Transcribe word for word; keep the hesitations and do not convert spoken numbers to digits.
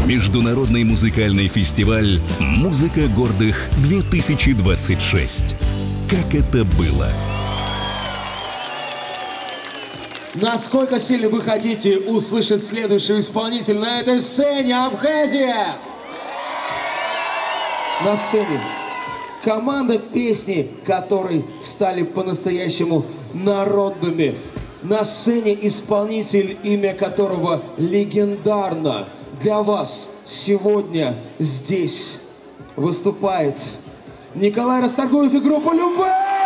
Международный музыкальный фестиваль «Музыка гордых-две тысячи двадцать шесть». Как это было? Насколько сильно вы хотите услышать следующего исполнителя на этой сцене? Абхазия! На сцене команда песни, которые стали по-настоящему народными. На сцене исполнитель, имя которого легендарно. Для вас сегодня здесь выступает Николай Расторгуев и группа «Любэ».